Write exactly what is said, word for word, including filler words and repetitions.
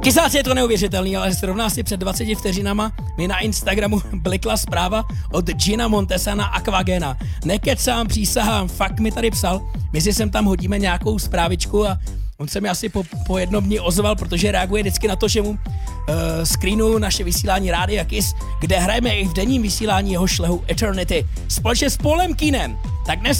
Kysáci, je to neuvěřitelný, ale zrovna si před dvaceti vteřinama mi na Instagramu blikla zpráva od Gina Montesana Aquagena. Nekecám, přísahám, fakt mi tady psal, my si sem tam hodíme nějakou zprávičku a on se mi asi po, po jednom dní ozval, protože reaguje vždycky na to, že mu uh, screenu naše vysílání Rádia Kiss, kde hrajeme i v denním vysílání jeho šlehu Eternity společně s Paulem Keenem. Tak dnes